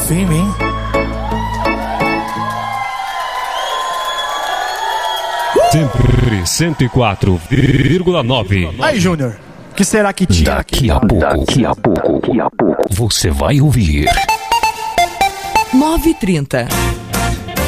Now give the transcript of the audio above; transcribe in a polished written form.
confia em mim. Sempre 104,9. Aí, Júnior, o que será que tinha Daqui a pouco, você vai ouvir. 9h30.